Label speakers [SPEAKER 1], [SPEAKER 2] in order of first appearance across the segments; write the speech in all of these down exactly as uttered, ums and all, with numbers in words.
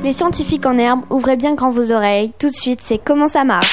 [SPEAKER 1] Les scientifiques en herbe, ouvrez bien grand vos oreilles. Tout de suite, c'est comment ça marche.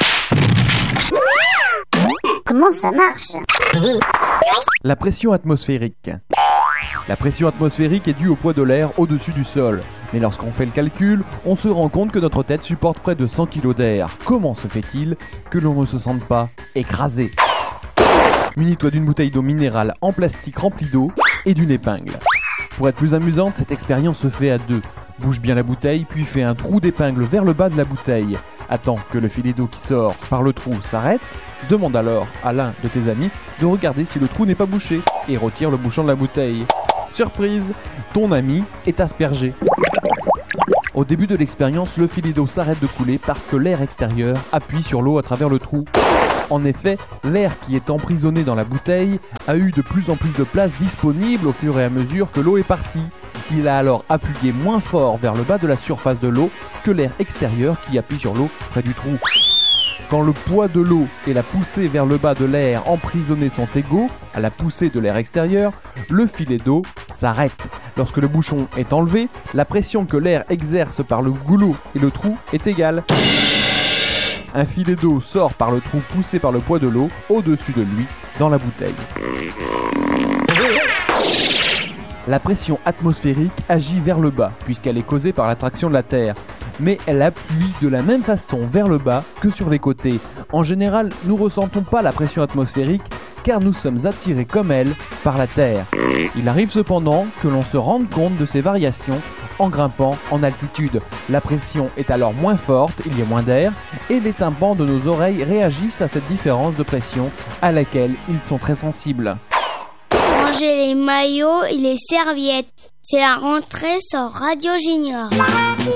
[SPEAKER 2] Comment ça marche ?
[SPEAKER 3] La pression atmosphérique. La pression atmosphérique est due au poids de l'air au-dessus du sol. Mais lorsqu'on fait le calcul, on se rend compte que notre tête supporte près de cent kilos d'air. Comment se fait-il que l'on ne se sente pas écrasé ? Munis-toi d'une bouteille d'eau minérale en plastique remplie d'eau et d'une épingle. Pour être plus amusante, cette expérience se fait à deux. Bouge bien la bouteille, puis fais un trou d'épingle vers le bas de la bouteille. Attends que le filet d'eau qui sort par le trou s'arrête. Demande alors à l'un de tes amis de regarder si le trou n'est pas bouché et retire le bouchon de la bouteille. Surprise, ton ami est aspergé. Au début de l'expérience, le filet d'eau s'arrête de couler parce que l'air extérieur appuie sur l'eau à travers le trou. En effet, l'air qui est emprisonné dans la bouteille a eu de plus en plus de place disponible au fur et à mesure que l'eau est partie. Il a alors appuyé moins fort vers le bas de la surface de l'eau que l'air extérieur qui appuie sur l'eau près du trou. Quand le poids de l'eau et la poussée vers le bas de l'air emprisonné sont égaux à la poussée de l'air extérieur, le filet d'eau s'arrête. Lorsque le bouchon est enlevé, la pression que l'air exerce par le goulot et le trou est égale. Un filet d'eau sort par le trou poussé par le poids de l'eau au-dessus de lui dans la bouteille. La pression atmosphérique agit vers le bas puisqu'elle est causée par l'attraction de la Terre. Mais elle appuie de la même façon vers le bas que sur les côtés. En général, nous ne ressentons pas la pression atmosphérique car nous sommes attirés comme elle par la Terre. Il arrive cependant que l'on se rende compte de ces variations en grimpant en altitude. La pression est alors moins forte, il y a moins d'air, et les tympans de nos oreilles réagissent à cette différence de pression à laquelle ils sont très sensibles.
[SPEAKER 2] Ranger les maillots et les serviettes. C'est la rentrée sur Radio Junior.